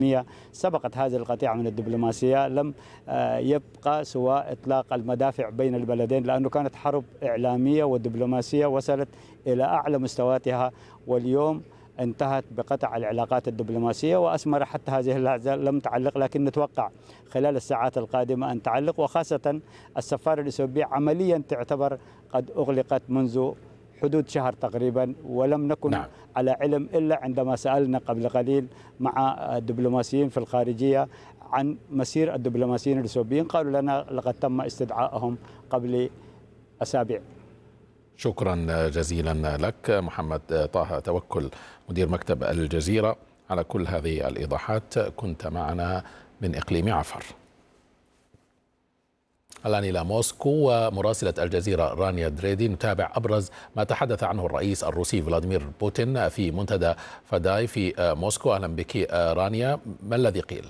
سبقت هذه القطيعة من الدبلوماسية لم يبقى سوى إطلاق المدافع بين البلدين، لأنه كانت حرب إعلامية ودبلوماسية وصلت إلى أعلى مستوياتها، واليوم انتهت بقطع العلاقات الدبلوماسية وأثمر حتى هذه اللحظة لم تعلق، لكن نتوقع خلال الساعات القادمة أن تعلق، وخاصة السفارة الإثيوبية عمليا تعتبر قد أغلقت منذ حدود شهر تقريبا، ولم نكن على علم إلا عندما سألنا قبل قليل مع الدبلوماسيين في الخارجية عن مسير الدبلوماسيين الإثيوبيين، قالوا لنا لقد تم استدعائهم قبل أسابيع. شكرا جزيلا لك محمد طه توكل مدير مكتب الجزيرة على كل هذه الإيضاحات، كنت معنا من إقليم عفر. الآن إلى موسكو ومراسلة الجزيرة رانيا دريدي نتابع أبرز ما تحدث عنه الرئيس الروسي فلاديمير بوتين في منتدى فداي في موسكو. أهلا بك رانيا، ما الذي قيل؟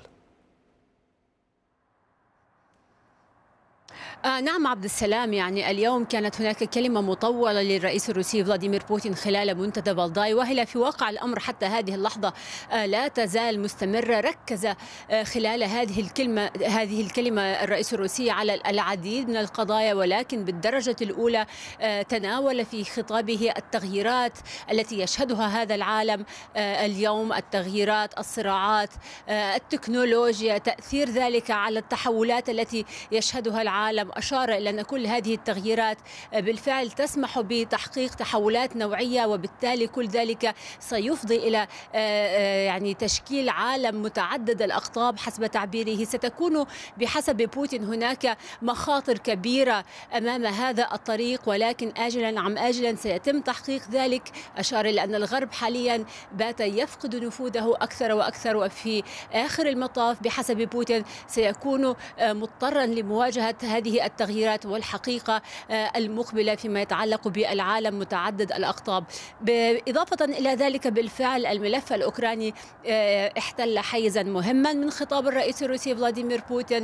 نعم عبد السلام، يعني اليوم كانت هناك كلمة مطولة للرئيس الروسي فلاديمير بوتين خلال منتدى فالداي، وهي في واقع الأمر حتى هذه اللحظة لا تزال مستمرة. ركز خلال هذه الكلمة الرئيس الروسي على العديد من القضايا، ولكن بالدرجة الأولى تناول في خطابه التغييرات التي يشهدها هذا العالم اليوم، التغييرات، الصراعات، التكنولوجيا، تأثير ذلك على التحولات التي يشهدها العالم. أشار إلى أن كل هذه التغييرات بالفعل تسمح بتحقيق تحولات نوعية، وبالتالي كل ذلك سيفضي إلى يعني تشكيل عالم متعدد الأقطاب حسب تعبيره. ستكون بحسب بوتين هناك مخاطر كبيرة أمام هذا الطريق، ولكن آجلا عم آجلا سيتم تحقيق ذلك. أشار إلى أن الغرب حاليا بات يفقد نفوذه أكثر وأكثر، وفي آخر المطاف بحسب بوتين سيكون مضطرا لمواجهة هذه التغييرات والحقيقة المقبلة فيما يتعلق بالعالم متعدد الأقطاب. إضافة إلى ذلك بالفعل الملف الأوكراني احتل حيزا مهما من خطاب الرئيس الروسي فلاديمير بوتين.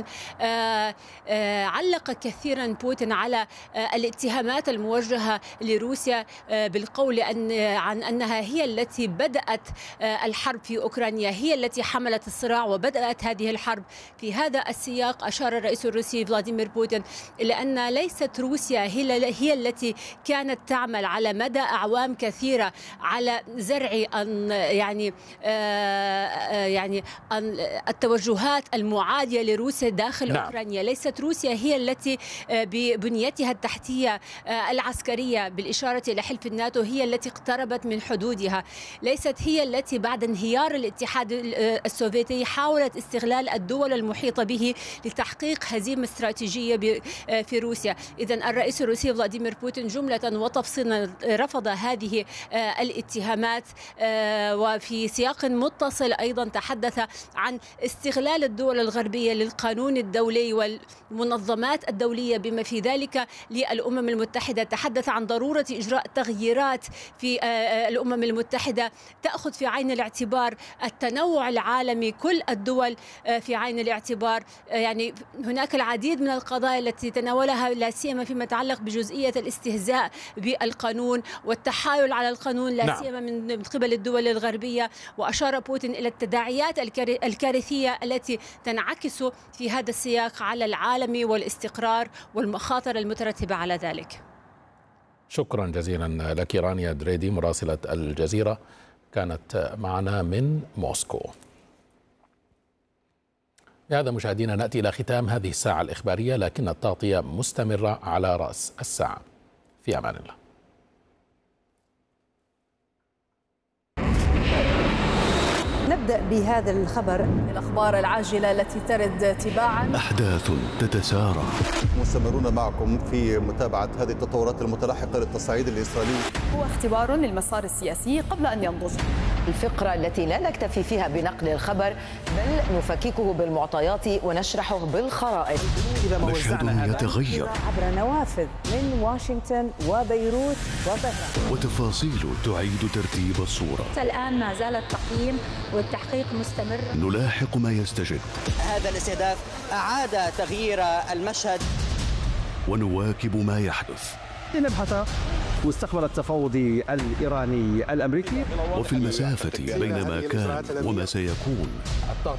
علق كثيرا بوتين على الاتهامات الموجهة لروسيا بالقول عن أنها هي التي بدأت الحرب في أوكرانيا، هي التي حملت الصراع وبدأت هذه الحرب. في هذا السياق أشار الرئيس الروسي فلاديمير بوتين إلى أن ليست روسيا هي التي كانت تعمل على مدى أعوام كثيرة على زرع التوجهات المعادية لروسيا داخل أوكرانيا. ليست روسيا هي التي ببنيتها التحتية العسكرية بالإشارة إلى حلف الناتو هي التي اقتربت من حدودها. ليست هي التي بعد انهيار الاتحاد السوفيتي حاولت استغلال الدول المحيطة به لتحقيق هزيمة استراتيجية في روسيا. إذن الرئيس الروسي فلاديمير بوتين جملة وتفصيلا رفض هذه الاتهامات، وفي سياق متصل أيضا تحدث عن استغلال الدول الغربية للقانون الدولي والمنظمات الدولية بما في ذلك للأمم المتحدة. تحدث عن ضرورة إجراء تغييرات في الأمم المتحدة تأخذ في عين الاعتبار التنوع العالمي، كل الدول في عين الاعتبار. يعني هناك العديد من القضايا التي تناولها لا سيما فيما يتعلق بجزئية الاستهزاء بالقانون والتحايل على القانون لا سيما من قبل الدول الغربية. وأشار بوتين إلى التداعيات الكارثية التي تنعكس في هذا السياق على العالم والاستقرار والمخاطر المترتبة على ذلك. شكرا جزيلا لك رانيا دريدي مراسلة الجزيرة، كانت معنا من موسكو. بهذا مشاهدينا نأتي إلى ختام هذه الساعة الإخبارية، لكن التغطية مستمرة على رأس الساعة. في أمان الله. نبدأ بهذا الخبر، الأخبار العاجلة التي ترد تباعا. أحداث تتسارع. مستمرون معكم في متابعة هذه التطورات المتلاحقة للتصعيد الإسرائيلي. هو اختبار للمسار السياسي قبل أن ينضج. الفقرة التي لا نكتفي فيها بنقل الخبر بل نفككه بالمعطيات ونشرحه بالخرائط. مشهد يتغير عبر نوافذ من واشنطن وبيروت وطهران، وتفاصيل تعيد ترتيب الصورة. الآن ما زال التقييم والتحقيق مستمر. نلاحق ما يستجد. هذا الاستهداف أعاد تغيير المشهد، ونواكب ما يحدث. لنبحث مستقبل التفاوض الإيراني الأمريكي، وفي المسافة بين ما كان وما سيكون.